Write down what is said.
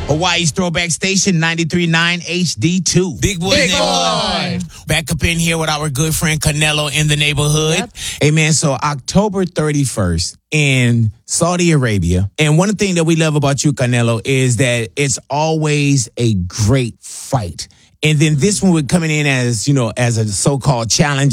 Hawaii's Throwback Station, 93.9 HD2. Big boy. Back up in here with our good friend Canelo in the neighborhood. Yep. Hey, man, so October 31st in Saudi Arabia. And one thing that we love about you, Canelo, is that it's always a great fight. And then this one, we're coming in as, as a so-called challenge.